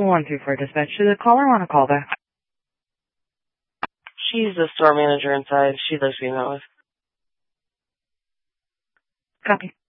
124 dispatch. Does the caller want to call back? She's the store manager inside. She'd like to be met with. Copy.